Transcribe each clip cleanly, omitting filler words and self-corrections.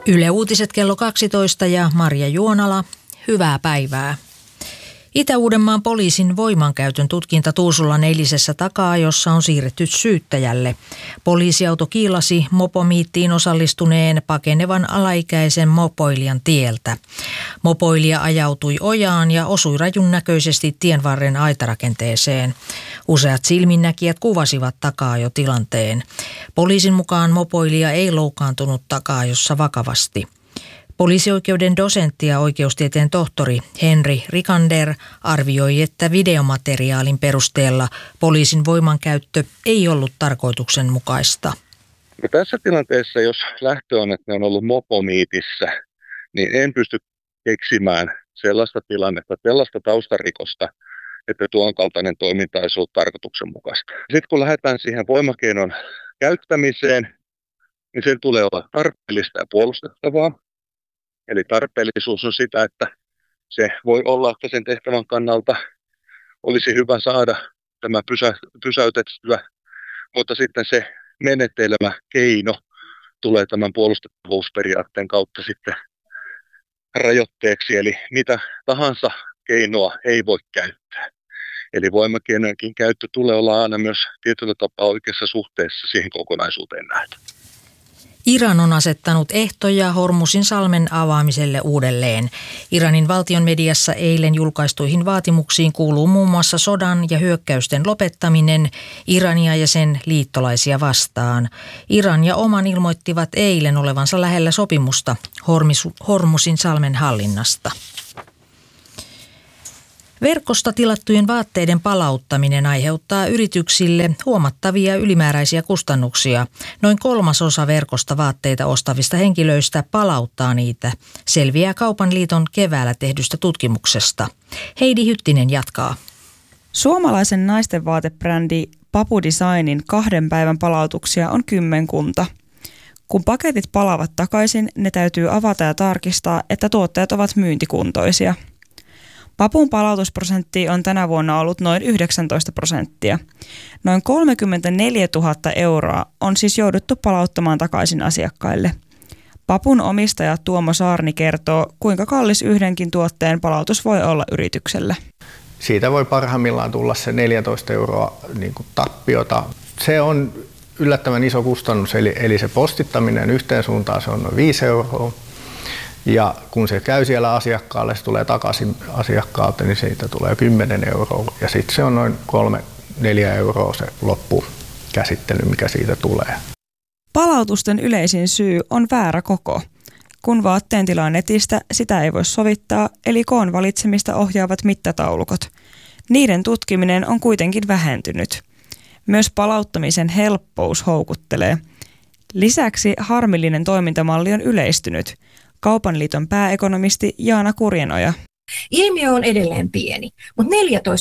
Yle Uutiset kello 12 ja Marja Juonala. Hyvää päivää. Itä-Uudenmaan poliisin voimankäytön tutkinta Tuusulan eilisessä taka-ajossa on siirretty syyttäjälle. Poliisiauto kiilasi mopomiittiin osallistuneen pakenevan alaikäisen mopoilijan tieltä. Mopoilija ajautui ojaan ja osui rajun näköisesti tienvarren aitarakenteeseen. Useat silminnäkijät kuvasivat taka-ajotilanteen. Poliisin mukaan mopoilija ei loukkaantunut taka-ajossa vakavasti. Poliisioikeuden dosentti ja oikeustieteen tohtori Henri Rikander arvioi, että videomateriaalin perusteella poliisin voimankäyttö ei ollut tarkoituksenmukaista. No tässä tilanteessa, jos lähtö on, että ne on ollut mopomiitissä, niin en pysty keksimään sellaista tilannetta, sellaista taustarikosta, että tuon kaltainen toiminta olisi ollut tarkoituksenmukaista. Sitten kun lähdetään siihen voimakeinon käyttämiseen, niin sen tulee olla tarpeellista ja puolustettavaa. Eli tarpeellisuus on sitä, että se voi olla, että sen tehtävän kannalta olisi hyvä saada tämä pysäytettyä, mutta sitten se menetelmä, keino tulee tämän puolustettavuusperiaatteen kautta sitten rajoitteeksi, eli mitä tahansa keinoa ei voi käyttää. Eli voimakeinojenkin käyttö tulee olla aina myös tietyllä tapaa oikeassa suhteessa siihen kokonaisuuteen nähden. Iran on asettanut ehtoja Hormuzinsalmen avaamiselle uudelleen. Iranin valtion mediassa eilen julkaistuihin vaatimuksiin kuuluu muun muassa sodan ja hyökkäysten lopettaminen Irania ja sen liittolaisia vastaan. Iran ja Oman ilmoittivat eilen olevansa lähellä sopimusta Hormuzinsalmen hallinnasta. Verkosta tilattujen vaatteiden palauttaminen aiheuttaa yrityksille huomattavia ylimääräisiä kustannuksia. Noin 1/3 verkosta vaatteita ostavista henkilöistä palauttaa niitä, selviää Kaupan liiton keväällä tehdystä tutkimuksesta. Heidi Hyttinen jatkaa. Suomalaisen naisten vaatebrändi Papu Designin 2 päivän palautuksia on 10. Kun paketit palaavat takaisin, ne täytyy avata ja tarkistaa, että tuotteet ovat myyntikuntoisia. Papun palautusprosentti on tänä vuonna ollut noin 19%. Noin 34 000 euroa on siis jouduttu palauttamaan takaisin asiakkaille. Papun omistaja Tuomo Saarni kertoo, kuinka kallis yhdenkin tuotteen palautus voi olla yritykselle. Siitä voi parhaimmillaan tulla se 14 euroa tappiota. Se on yllättävän iso kustannus, eli se postittaminen yhteen suuntaan se on noin 5 euroa. Ja kun se käy siellä asiakkaalle, se tulee takaisin asiakkaalta, niin siitä tulee 10 euroa. Ja sitten se on noin 3-4 euroa se loppukäsittely, mikä siitä tulee. Palautusten yleisin syy on väärä koko. Kun vaatteen tilaa netistä, sitä ei voi sovittaa, eli koon valitsemista ohjaavat mittataulukot. Niiden tutkiminen on kuitenkin vähentynyt. Myös palauttamisen helppous houkuttelee. Lisäksi harmillinen toimintamalli on yleistynyt. Kaupan liiton pääekonomisti Jaana Kurjenoja. Ilmiö on edelleen pieni, mutta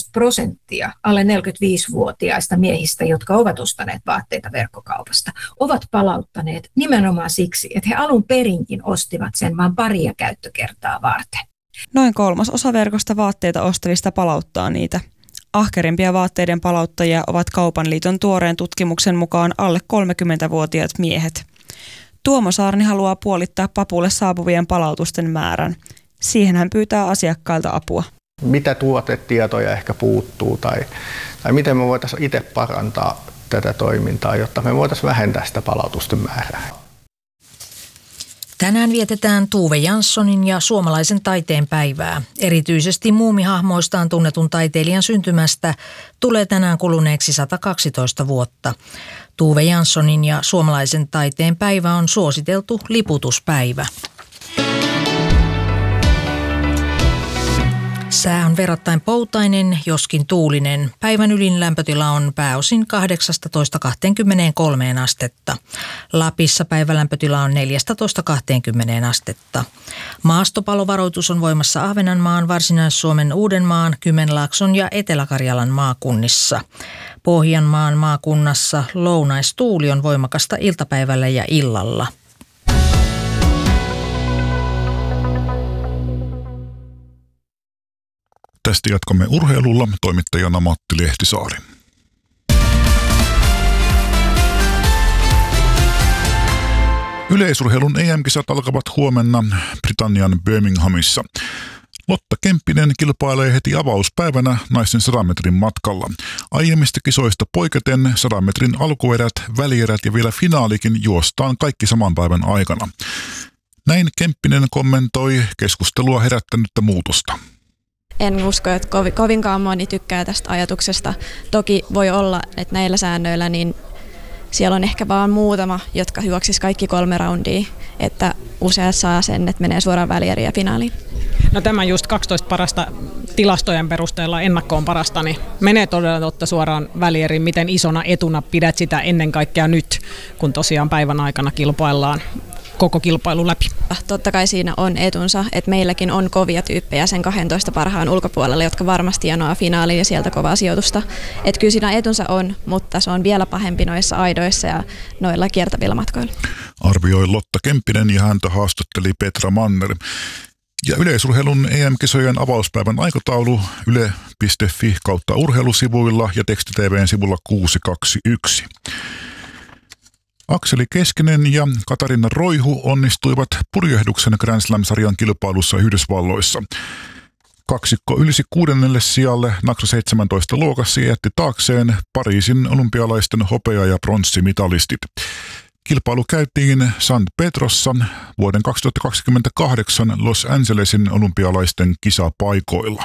14% alle 45-vuotiaista miehistä, jotka ovat ostaneet vaatteita verkkokaupasta, ovat palauttaneet nimenomaan siksi, että he alun perinkin ostivat sen vain paria käyttökertaa varten. Noin 1/3 verkosta vaatteita ostavista palauttaa niitä. Ahkerimpia vaatteiden palauttajia ovat Kaupan liiton tuoreen tutkimuksen mukaan alle 30-vuotiaat miehet. Tuomo Saarni haluaa puolittaa Papulle saapuvien palautusten määrän. Siihen hän pyytää asiakkailta apua. Mitä tuotetietoja ehkä puuttuu tai miten me voitaisiin itse parantaa tätä toimintaa, jotta me voitaisiin vähentää sitä palautusten määrää. Tänään vietetään Tove Janssonin ja suomalaisen taiteen päivää. Erityisesti muumihahmoistaan tunnetun taiteilijan syntymästä tulee tänään kuluneeksi 112 vuotta. Tove Janssonin ja suomalaisen taiteen päivä on suositeltu liputuspäivä. Sää on verrattain poutainen, joskin tuulinen. Päivän ylin lämpötila on pääosin 18-23 astetta. Lapissa päivälämpötila on 14-20 astetta. Maastopalovaroitus on voimassa Ahvenanmaan, Varsinais-Suomen, Uudenmaan, Kymenlaakson ja Etelä-Karjalan maakunnissa. Pohjanmaan maakunnassa lounaistuuli on voimakasta iltapäivällä ja illalla. Tästä jatkamme urheilulla, toimittajana Matti Lehtisaari. Yleisurheilun EM-kisat alkavat huomenna Britannian Birminghamissa. Lotta Kemppinen kilpailee heti avauspäivänä naisten 100 metrin matkalla. Aiemmista kisoista poiketen 100 metrin alkuerät, välierät ja vielä finaalikin juostaan kaikki saman päivän aikana. Näin Kemppinen kommentoi keskustelua herättänyttä muutosta. En usko, että kovinkaan moni tykkää tästä ajatuksesta. Toki voi olla, että näillä säännöillä niin siellä on ehkä vaan muutama, jotka juoksis kaikki 3 raundia, että useat saa sen, että menee suoraan välieriin ja finaaliin. No tämä just 12 parasta tilastojen perusteella ennakkoon parasta, niin menee todella totta suoraan välieriin. Miten isona etuna pidät sitä ennen kaikkea nyt, kun tosiaan päivän aikana kilpaillaan koko kilpailu läpi? Totta kai siinä on etunsa, että meilläkin on kovia tyyppejä sen 12 parhaan ulkopuolella, jotka varmasti janoaa finaaliin ja sieltä kovaa sijoitusta. Että kyllä siinä etunsa on, mutta se on vielä pahempi noissa aidoissa ja noilla kiertävillä matkoilla. Arvioi Lotta Kemppinen ja häntä haastatteli Petra Manner. Ja yleisurheilun EM-kisojen avauspäivän aikataulu yle.fi/urheilusivuilla ja teksti-tv:n sivulla 621. Akseli Keskinen ja Katarina Roihu onnistuivat purjehduksen Grand Slam-sarjan kilpailussa Yhdysvalloissa. Kaksikko ylsi 6. sijalle Naksa 17 luokassa ja jätti taakseen Pariisin olympialaisten hopea- ja pronssimitalistit. Kilpailu käytiin San Pedrossa vuoden 2028 Los Angelesin olympialaisten kisapaikoilla.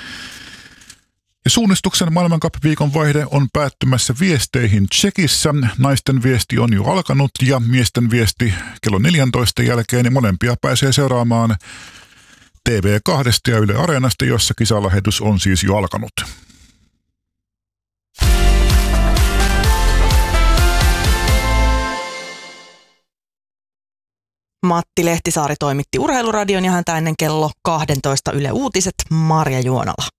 Ja suunnistuksen maailmancup-viikon vaihde on päättymässä viesteihin Tsekissä. Naisten viesti on jo alkanut ja miesten viesti kello 14 jälkeen. Ja molempia pääsee seuraamaan TV2 ja Yle Areenasta, jossa kisalähetys on siis jo alkanut. Matti Lehtisaari toimitti Urheiluradion ja häntä ennen kello 12 Yle Uutiset Marja Juonala.